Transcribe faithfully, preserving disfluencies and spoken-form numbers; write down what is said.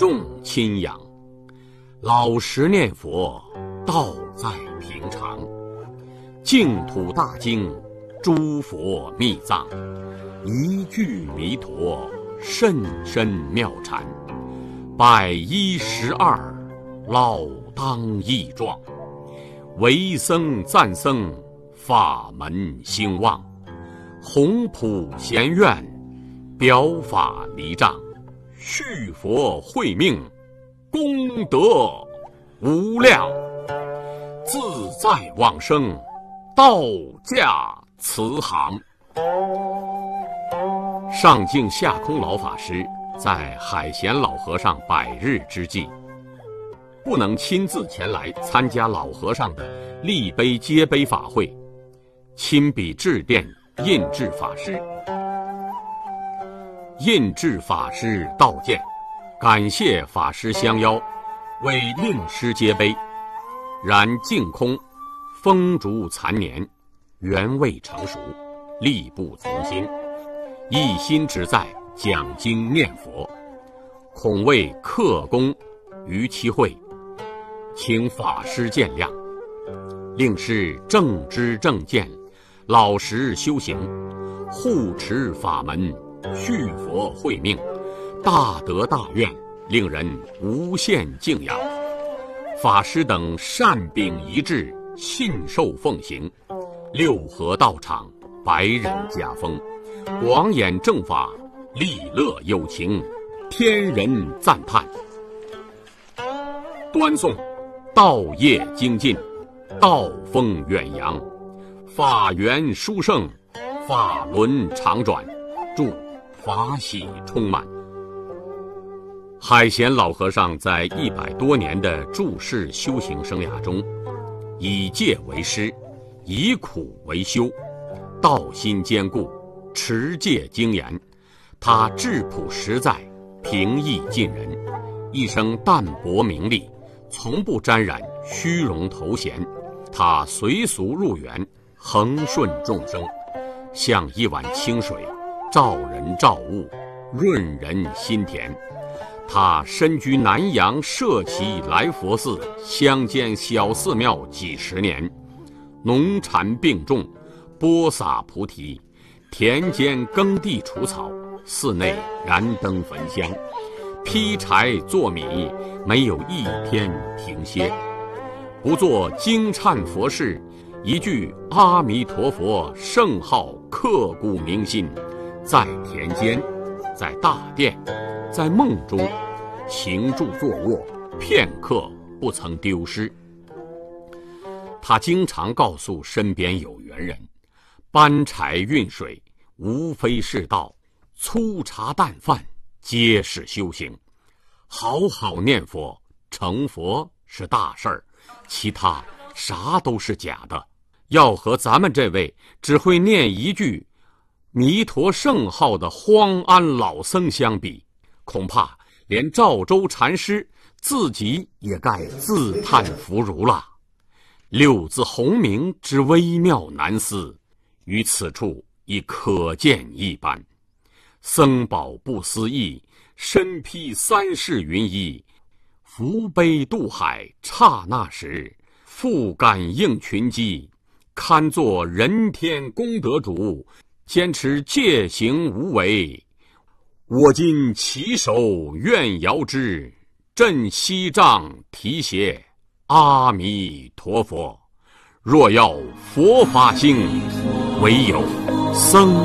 重亲仰。老实念佛，道在平常。净土大经，诸佛密藏，一句弥陀，甚深妙禅。百一十二，老当益壮。为僧赞僧，法门兴旺。宏普贤愿，表法离障。续佛慧命，功德无量。自在往生，道驾慈航。上净下空老法师在海贤老和尚百日之际，不能亲自前来参加老和尚的立碑接碑法会，亲笔致电印制法师。印制法师道见，感谢法师相邀，为令师接碑。然净空风烛残年，缘未成熟，力不从心，一心只在讲经念佛，恐为克功于其会，请法师见谅。令师正知正见，老实修行，护持法门，续佛慧命，大德大愿，令人无限敬仰。法师等善秉一致，信受奉行，六合道场，百人家风，广演正法，利乐有情，天人赞叹。端诵道业精进，道风远扬，法源殊胜，法轮常转，祝法喜充满。海贤老和尚在一百多年的住世修行生涯中，以戒为师，以苦为修，道心坚固，持戒精严。他质朴实在，平易近人，一生淡泊名利，从不沾染虚荣头衔。他随俗入园，恒顺众生，像一碗清水，照人照物，润人心田。他身居南阳社稷来佛寺乡间小寺庙几十年，农禅并种，播撒菩提，田间耕地除草，寺内燃灯焚香，劈柴做米，没有一天停歇。不做惊忏佛事，一句阿弥陀佛圣号刻骨铭心，在田间，在大殿，在梦中，行住坐卧，片刻不曾丢失。他经常告诉身边有缘人，搬柴运水无非是道，粗茶淡饭皆是修行。好好念佛，成佛是大事儿，其他啥都是假的。要和咱们这位只会念一句弥陀圣号的荒安老僧相比，恐怕连赵州禅师自己也该自叹弗如了。六字洪名之微妙难思，于此处已可见一斑。僧宝不思议，身披三世云衣，扶悲渡海，刹那时，复感应群机，堪作人天功德主，坚持戒行无为。我今起手愿遥之，振西杖提携阿弥陀佛。若要佛法兴，唯有僧